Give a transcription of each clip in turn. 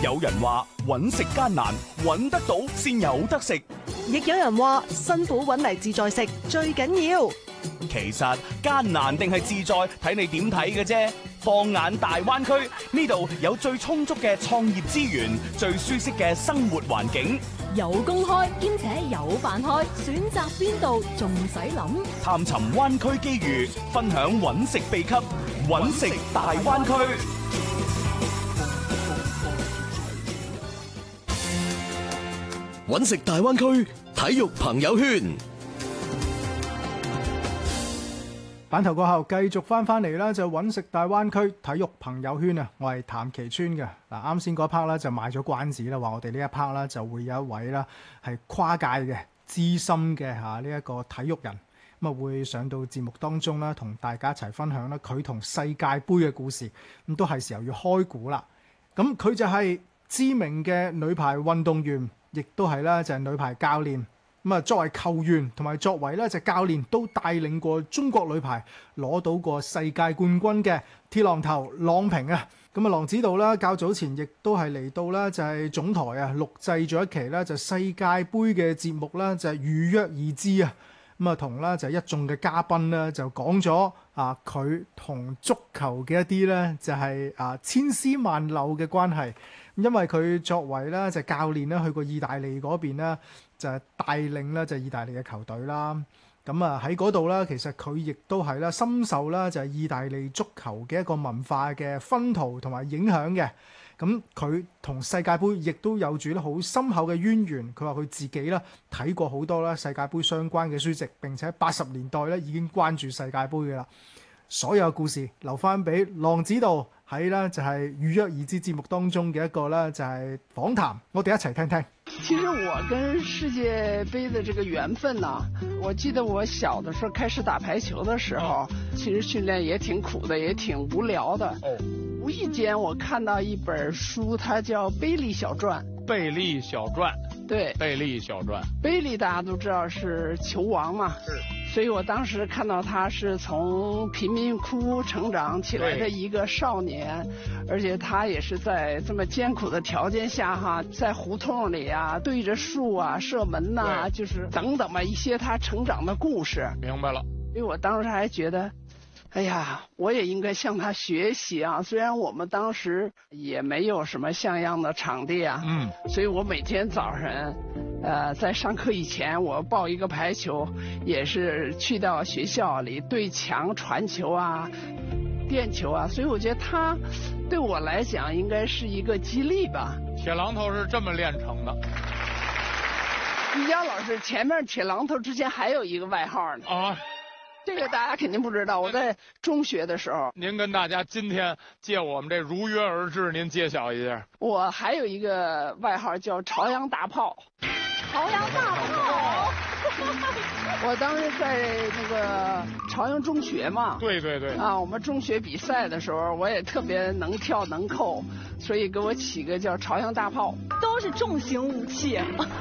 有人話揾食艱難，揾得到先有得食。 亦有人話辛苦揾嚟自在食最緊要。 其實艱難定係自在，睇你點睇嘅啫。放眼大灣區，呢度有最充足嘅創業資源，最舒適嘅生活環境， 有公開兼且有飯開，選擇邊度仲使諗？ 探尋灣區機遇，分享揾食秘笈，揾食大灣區。 揾食大灣區體育朋友圈。 版頭過後繼續翻嚟啦，就揾食大灣區體育朋友圈啊！我係譚其川嘅。嗱，啱先嗰 part 咧就賣咗關子啦，話我哋呢一 part 咧就會有一位啦係跨界嘅資深嘅呢一個體育人，咁啊會上到節目當中啦，同大家一齊分享啦佢同世界盃嘅故事。咁都係時候要開估啦。咁佢就係知名嘅女排運動員，亦都係啦就係女排教練。咁啊，作為球員同埋作為咧就教練，都帶領過中國女排攞到過世界冠軍嘅鐵榔頭郎平啊！咁啊，郎指導啦，較早前亦都係嚟到啦，就係總台啊錄製咗一期啦，就世界盃嘅節目啦，就係如約而至啊！咁啊，同啦就一眾嘅嘉賓咧就講咗啊，佢同足球嘅一啲咧就係千絲萬縷嘅關係。因為佢作為咧就教練咧去過意大利嗰邊咧，就係帶領咧就意大利嘅球隊啦。咁啊喺嗰度咧，其實佢亦都係咧深受啦就係意大利足球嘅一個文化嘅薰陶同埋影響嘅。咁佢同世界盃亦都有住咧好深厚嘅淵源。佢話佢自己咧睇過好多啦世界盃相關嘅書籍，並且80年代咧已經關注世界盃嘅啦。所有故事留翻俾郎指導喺咧就係如約而至節目當中嘅一個咧就係訪談，我哋一齊聽聽。 其實我跟世界盃的這個緣分呢，我記得我小的時候開始打排球的時候，其實訓練也挺苦的，也挺無聊的。無意間我看到一本書，它叫《貝利小傳》。 貝利小傳， 對， 貝利小傳。 貝利大家都知道是球王嘛，是。所以我當時看到他是從貧民窟成長起來的一個少年，而且他也是在這麼艱苦的條件下哈，在胡同裏啊，對着樹啊射門呐，就是等等吧一些他成長的故事。 明白了。 因為我當時還覺得，哎呀，我也應該向他學習啊！雖然我們當時也沒有什麼像樣的場地啊，所以我每天早晨，在上課以前，我報一個排球，也是去到學校裏對牆傳球啊、墊球啊，所以我覺得他對我來講應該是一個激勵吧。 鐵榔頭是這麼練成的。 於佳老師，前面鐵榔頭之前還有一個外號呢。啊。這個大家肯定不知道，我在中學的時候。 您跟大家今天借我們這如約而至，您揭曉一下。 我還有一個外號叫朝陽大炮。朝陽大炮。我當時在那個朝陽中學嘛。 對對對。 啊，我們中學比賽的時候，我也特別能跳能扣，所以給我起個叫朝陽大炮。 都是重型武器。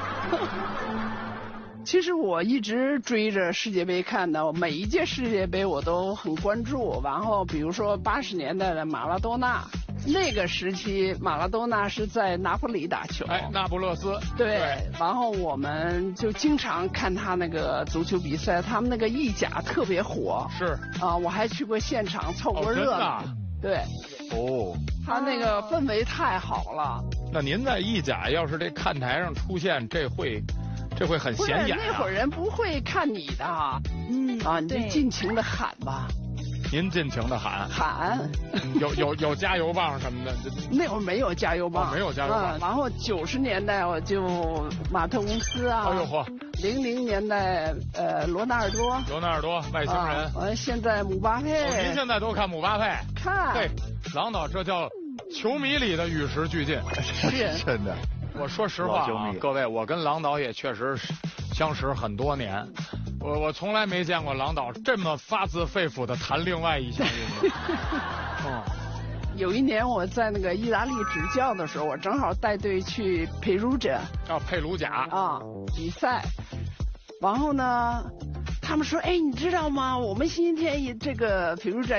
其實我一直追着世界盃看的，每一屆世界盃我都很關注。然後比如說80年代的馬拉多納，那個時期馬拉多納是在拿破里打球。 那不勒斯。 對。然後我們就經常看他那個足球比賽，他們那個意甲特別火。 是。 啊，我還去過現場湊過熱鬧。對。 哦。 他那個氛圍太好了。 那您在意甲要是這看台上出現，這會很顯眼啊。 那會兒人不會看你的。你就盡情的喊吧。 您盡情的喊。有加油棒什麼的。 那會兒沒有加油棒。 沒有加油棒。 然後90年代我就馬特烏斯啊。 哎呦嚯。 00年代羅納爾多。 羅納爾多外星人。 完現在姆巴佩。 您現在都看姆巴佩。 看。 對，郎導這叫球迷裡的與時俱進。 是。 真的。我說實話啊，各位，我跟郎導也確實相識很多年，我從來沒見過郎導這麼發自肺腑的談另外一項運動。 有一年我在那個意大利執教的時候，我正好帶隊去佩魯賈。 佩魯賈。 比賽。然後呢，他們說，哎，你知道嗎？我們今天這個佩魯賈